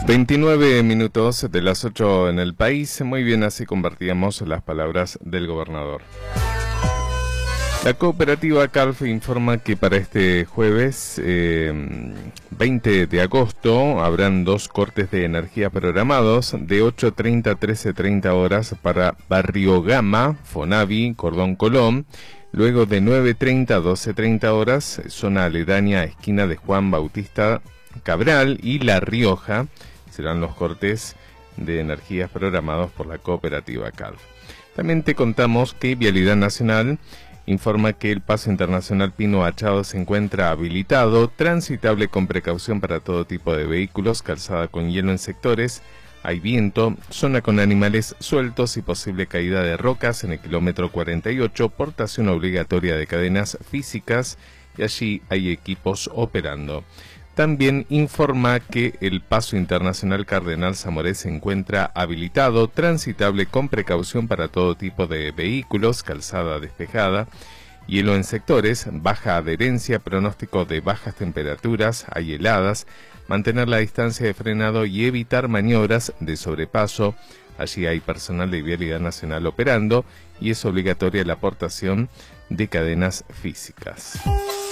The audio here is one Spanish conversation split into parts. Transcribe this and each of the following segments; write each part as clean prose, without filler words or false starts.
29 minutos de las 8 en el país. Muy bien, así compartíamos las palabras del gobernador. La cooperativa CALF informa que para este jueves 20 de agosto habrán 2 cortes de energía programados de 8:30 a 13:30 horas para Barrio Gama, Fonavi, Cordón Colón. Luego de 9:30 a 12:30 horas, zona aledaña, esquina de Juan Bautista Cabral y La Rioja, serán los cortes de energías programados por la cooperativa CALF. También te contamos que Vialidad Nacional informa que el paso internacional Pino Achado se encuentra habilitado, transitable con precaución para todo tipo de vehículos, calzada con hielo en sectores, hay viento, zona con animales sueltos y posible caída de rocas en el kilómetro 48, portación obligatoria de cadenas físicas y allí hay equipos operando. También informa que el paso internacional Cardenal Zamoré se encuentra habilitado, transitable con precaución para todo tipo de vehículos, calzada despejada, hielo en sectores, baja adherencia, pronóstico de bajas temperaturas, hay heladas, mantener la distancia de frenado y evitar maniobras de sobrepaso. Allí hay personal de Vialidad Nacional operando y es obligatoria la aportación de cadenas físicas.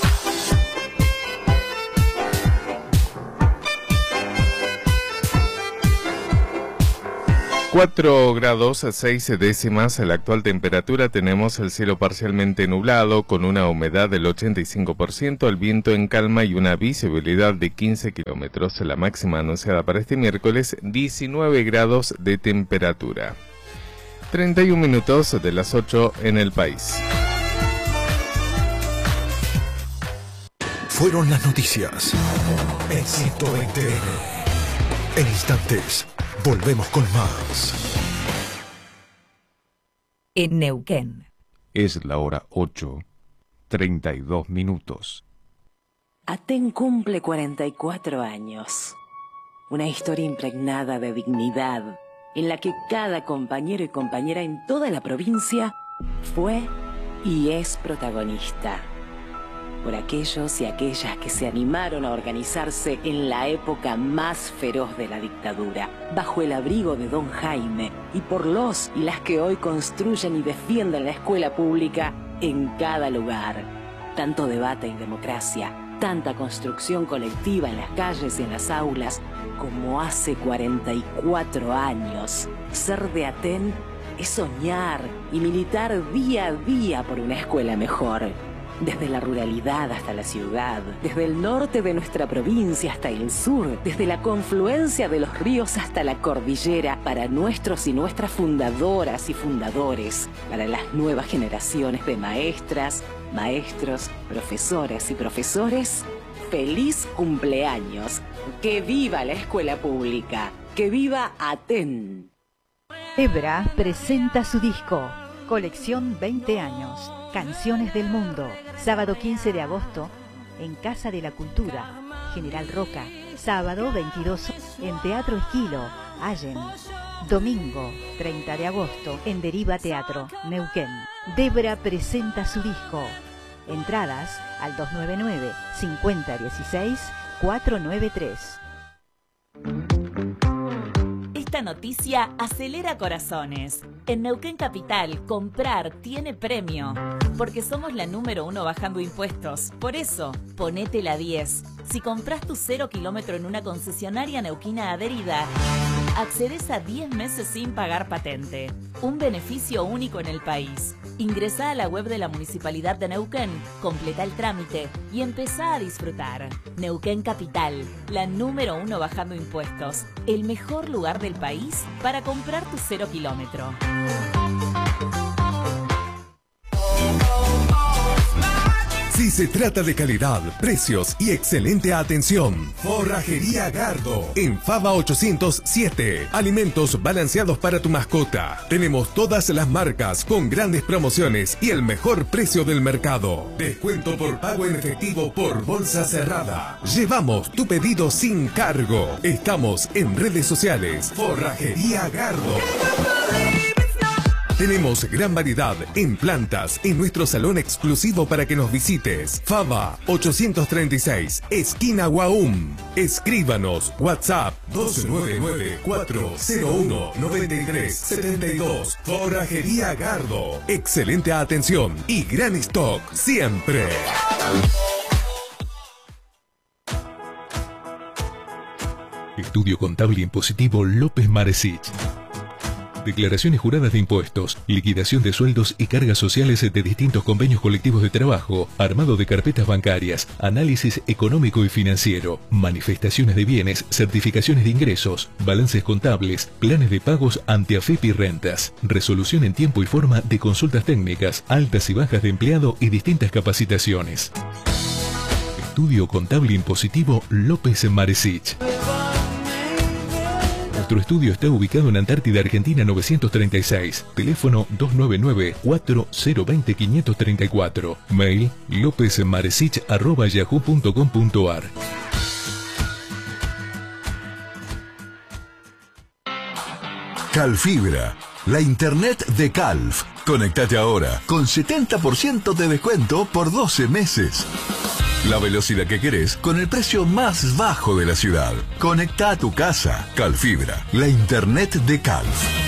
4 grados 6 décimas la actual temperatura, tenemos el cielo parcialmente nublado con una humedad del 85%, el viento en calma y una visibilidad de 15 kilómetros. La máxima anunciada para este miércoles, 19 grados de temperatura. 31 minutos de las 8 en el país. Fueron las noticias en 120. En instantes, volvemos con más. En Neuquén. Es la hora 8:32 minutos. Aten cumple 44 años. Una historia impregnada de dignidad, en la que cada compañero y compañera en toda la provincia fue y es protagonista. Por aquellos y aquellas que se animaron a organizarse en la época más feroz de la dictadura, bajo el abrigo de Don Jaime, y por los y las que hoy construyen y defienden la escuela pública en cada lugar. Tanto debate y democracia, tanta construcción colectiva en las calles y en las aulas, como hace 44 años. Ser de Aten es soñar y militar día a día por una escuela mejor. Desde la ruralidad hasta la ciudad, desde el norte de nuestra provincia hasta el sur, desde la confluencia de los ríos hasta la cordillera, para nuestros y nuestras fundadoras y fundadores, para las nuevas generaciones de maestras, maestros, profesoras y profesores, ¡feliz cumpleaños! ¡Que viva la escuela pública! ¡Que viva Aten! Debra presenta su disco, Colección 20 años. Canciones del Mundo, sábado 15 de agosto en Casa de la Cultura, General Roca, sábado 22 en Teatro Esquilo, Allen, domingo 30 de agosto en Deriva Teatro, Neuquén. Debra presenta su disco. Entradas al 299-5016-493. Esta noticia acelera corazones. En Neuquén Capital, comprar tiene premio. Porque somos la número 1 bajando impuestos. Por eso, ponete la 10. Si compras tu 0 kilómetro en una concesionaria neuquina adherida, accedes a 10 meses sin pagar patente. Un beneficio único en el país. Ingresá a la web de la Municipalidad de Neuquén, completa el trámite y empezá a disfrutar. Neuquén Capital, la número 1 bajando impuestos. El mejor lugar del país para comprar tu 0 kilómetro. Si se trata de calidad, precios y excelente atención, Forrajería Gardo, en Fava 807. Alimentos balanceados para tu mascota. Tenemos todas las marcas con grandes promociones y el mejor precio del mercado. Descuento por pago en efectivo por bolsa cerrada. Llevamos tu pedido sin cargo. Estamos en redes sociales. Forrajería Gardo. Tenemos gran variedad en plantas en nuestro salón exclusivo para que nos visites. Fava 836, esquina Guaum. Escríbanos WhatsApp 299-401-9372. Forrajería Gardo. Excelente atención y gran stock siempre. Estudio Contable Impositivo López Maresich. Declaraciones juradas de impuestos, liquidación de sueldos y cargas sociales de distintos convenios colectivos de trabajo, armado de carpetas bancarias, análisis económico y financiero, manifestaciones de bienes, certificaciones de ingresos, balances contables, planes de pagos ante AFEP y rentas, resolución en tiempo y forma de consultas técnicas, altas y bajas de empleado y distintas capacitaciones. Estudio Contable Impositivo López Maresich. Nuestro estudio está ubicado en Antártida, Argentina 936. Teléfono 299-4020-534. Mail lopezmaresich@yahoo.com.ar. Calfibra, la internet de Calf. Conectate ahora con 70% de descuento por 12 meses. La velocidad que querés con el precio más bajo de la ciudad. Conecta a tu casa. Calfibra, la internet de Calf.